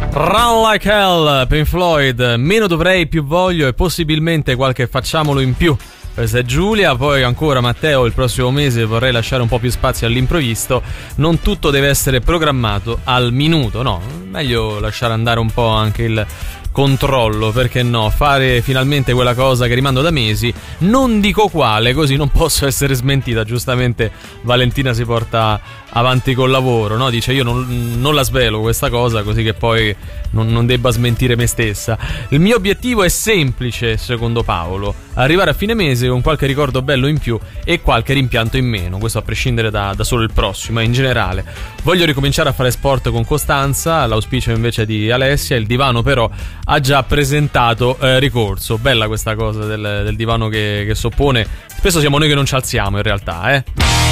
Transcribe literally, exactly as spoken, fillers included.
Run Like Hell, Pink Floyd, meno dovrei più voglio e possibilmente qualche facciamolo in più. Questa è Giulia, poi ancora Matteo, il prossimo mese vorrei lasciare un po' più spazio all'improvvisto, non tutto deve essere programmato al minuto, no, meglio lasciare andare un po' anche il controllo, perché no, fare finalmente quella cosa che rimando da mesi, non dico quale, così non posso essere smentita. Giustamente Valentina si porta avanti col lavoro, no? Dice io non, non la svelo questa cosa, così che poi non, non debba smentire me stessa. Il mio obiettivo è semplice, secondo Paolo: arrivare a fine mese con qualche ricordo bello in più e qualche rimpianto in meno, questo a prescindere da, da solo il prossimo, ma in generale. Voglio ricominciare a fare sport con costanza, l'auspicio invece di Alessia. Il divano però ha già presentato eh, ricorso. Bella questa cosa del, del divano che, che soppone. Spesso siamo noi che non ci alziamo in realtà, eh